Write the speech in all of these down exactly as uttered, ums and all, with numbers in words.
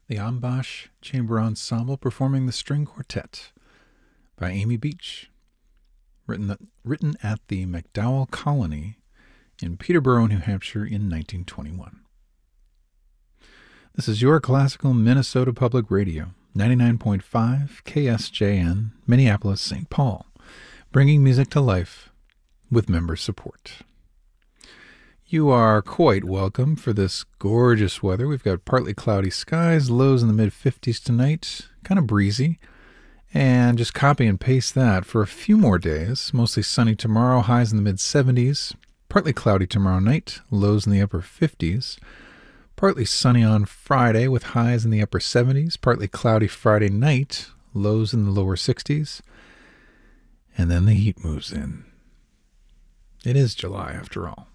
The Ambash Chamber Ensemble performing the String Quartet by Amy Beach, written, the, written at the MacDowell Colony in Peterborough, New Hampshire in nineteen twenty-one. This is your classical Minnesota Public Radio, ninety-nine point five K S J N, Minneapolis, Saint Paul, bringing music to life with member support. You are quite welcome for this gorgeous weather. We've got partly cloudy skies, lows in the mid fifties tonight, kind of breezy. And just copy and paste that for a few more days. Mostly sunny tomorrow, highs in the mid seventies. Partly cloudy tomorrow night, lows in the upper fifties. Partly sunny on Friday with highs in the upper seventies. Partly cloudy Friday night, lows in the lower sixties. And then the heat moves in. It is July after all.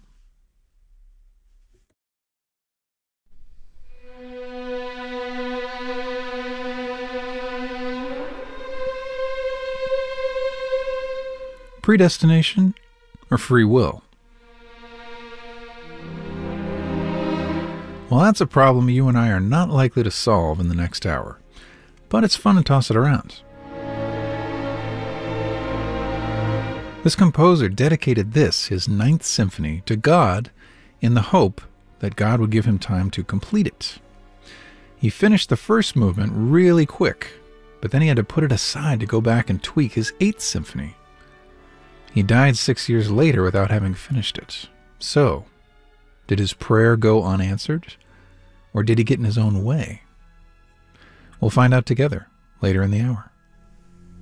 Predestination or free will? Well, that's a problem you and I are not likely to solve in the next hour, but it's fun to toss it around. This composer dedicated this, his Ninth Symphony, to God in the hope that God would give him time to complete it. He finished the first movement really quick, but then he had to put it aside to go back and tweak his Eighth Symphony. He died six years later without having finished it. So, did his prayer go unanswered? Or did he get in his own way? We'll find out together later in the hour.